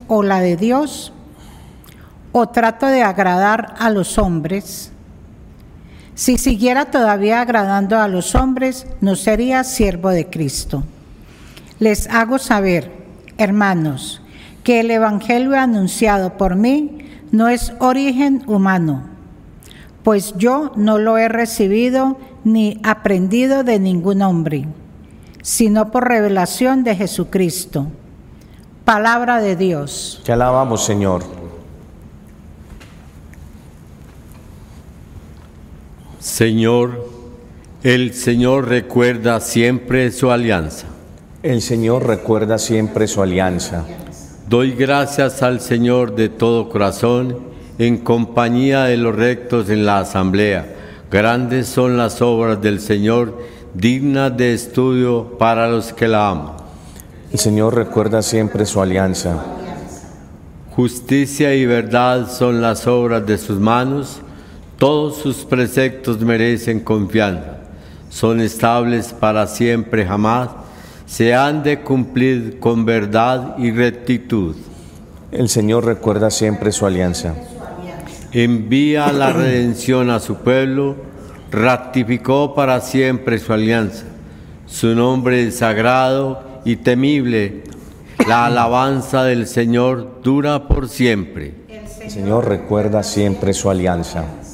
o la de Dios? ¿O trato de agradar a los hombres? Si siguiera todavía agradando a los hombres, no sería siervo de Cristo. Les hago saber, hermanos, que el evangelio anunciado por mí no es origen humano, pues yo no lo he recibido ni aprendido de ningún hombre, sino por revelación de Jesucristo. Palabra de Dios. Te alabamos, Señor. Señor, el Señor recuerda siempre su alianza. El Señor recuerda siempre su alianza. Doy gracias al Señor de todo corazón, en compañía de los rectos en la asamblea. Grandes son las obras del Señor, dignas de estudio para los que la aman. El Señor recuerda siempre su alianza. Justicia y verdad son las obras de sus manos, todos sus preceptos merecen confianza, son estables para siempre jamás, se han de cumplir con verdad y rectitud. El Señor recuerda siempre su alianza. Envía la redención a su pueblo, ratificó para siempre su alianza. Su nombre es sagrado y temible, la alabanza del Señor dura por siempre. El Señor recuerda siempre su alianza.